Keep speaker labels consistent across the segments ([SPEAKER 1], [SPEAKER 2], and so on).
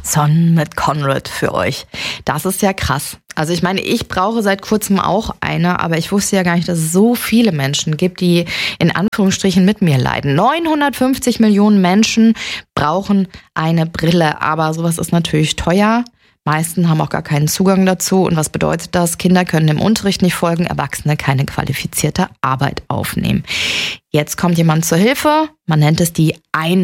[SPEAKER 1] Son mit Conrad für euch. Das ist ja krass. Also ich meine, ich brauche seit kurzem auch eine, aber ich wusste ja gar nicht, dass es so viele Menschen gibt, die in Anführungsstrichen mit mir leiden. 950 Millionen Menschen brauchen eine Brille, aber sowas ist natürlich teuer. Meisten haben auch gar keinen Zugang dazu. Und was bedeutet das? Kinder können dem Unterricht nicht folgen, Erwachsene keine qualifizierte Arbeit aufnehmen. Jetzt kommt jemand zur Hilfe. Man nennt es die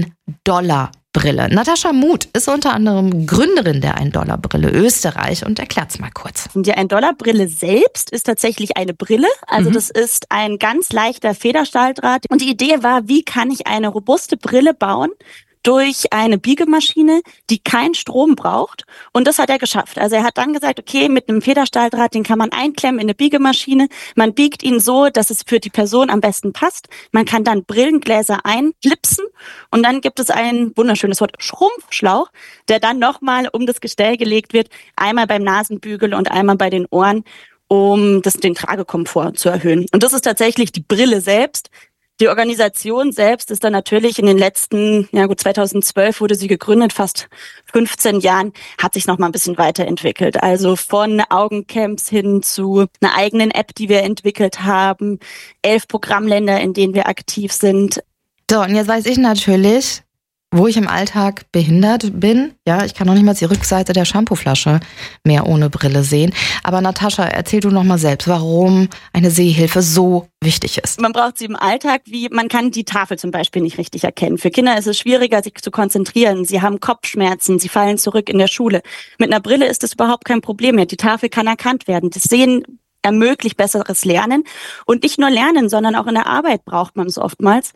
[SPEAKER 1] $1-Brille. Natascha Muth ist unter anderem Gründerin der $1-Brille Österreich und erklärt's mal kurz.
[SPEAKER 2] Die $1-Brille selbst ist tatsächlich eine Brille. Also das ist ein ganz leichter Federstahldraht. Und die Idee war, wie kann ich eine robuste Brille bauen durch eine Biegemaschine, die keinen Strom braucht. Und das hat er geschafft. Also er hat dann gesagt, okay, mit einem Federstahldraht, den kann man einklemmen in eine Biegemaschine. Man biegt ihn so, dass es für die Person am besten passt. Man kann dann Brillengläser einklipsen. Und dann gibt es ein wunderschönes Wort, Schrumpfschlauch, der dann nochmal um das Gestell gelegt wird. Einmal beim Nasenbügel und einmal bei den Ohren, um den Tragekomfort zu erhöhen. Und das ist tatsächlich die Brille selbst. Die Organisation selbst ist dann natürlich in den letzten, 2012 wurde sie gegründet, fast 15 Jahren, hat sich noch mal ein bisschen weiterentwickelt. Also von Augencamps hin zu einer eigenen App, die wir entwickelt haben, 11 Programmländer, in denen wir aktiv sind.
[SPEAKER 1] So, und jetzt weiß ich natürlich, wo ich im Alltag behindert bin. Ja, ich kann noch nicht mal die Rückseite der Shampooflasche mehr ohne Brille sehen. Aber Natascha, erzähl du noch mal selbst, warum eine Sehhilfe so wichtig ist.
[SPEAKER 2] Man braucht sie im Alltag, man kann die Tafel zum Beispiel nicht richtig erkennen. Für Kinder ist es schwieriger, sich zu konzentrieren. Sie haben Kopfschmerzen, sie fallen zurück in der Schule. Mit einer Brille ist das überhaupt kein Problem mehr. Die Tafel kann erkannt werden. Das Sehen ermöglicht besseres Lernen. Und nicht nur Lernen, sondern auch in der Arbeit braucht man es oftmals.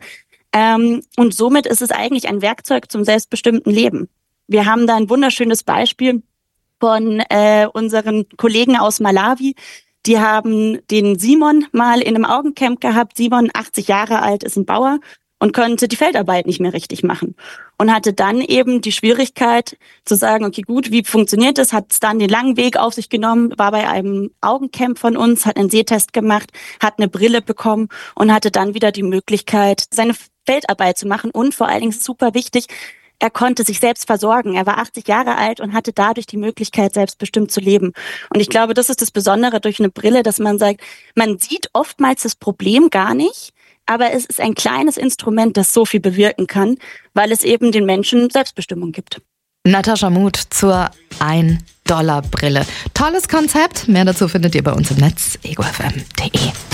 [SPEAKER 2] Und somit ist es eigentlich ein Werkzeug zum selbstbestimmten Leben. Wir haben da ein wunderschönes Beispiel von unseren Kollegen aus Malawi. Die haben den Simon mal in einem Augencamp gehabt. Simon, 80 Jahre alt, ist ein Bauer und konnte die Feldarbeit nicht mehr richtig machen. Und hatte dann eben die Schwierigkeit zu sagen, okay, gut, wie funktioniert das? Hat dann den langen Weg auf sich genommen, war bei einem Augencamp von uns, hat einen Sehtest gemacht, hat eine Brille bekommen und hatte dann wieder die Möglichkeit, seine Feldarbeit zu machen. Und vor allen Dingen super wichtig, er konnte sich selbst versorgen. Er war 80 Jahre alt und hatte dadurch die Möglichkeit, selbstbestimmt zu leben. Und ich glaube, das ist das Besondere durch eine Brille, dass man sagt, man sieht oftmals das Problem gar nicht, aber es ist ein kleines Instrument, das so viel bewirken kann, weil es eben den Menschen Selbstbestimmung gibt.
[SPEAKER 1] Natascha Muth zur $1-Brille. Tolles Konzept. Mehr dazu findet ihr bei uns im Netz, egofm.de.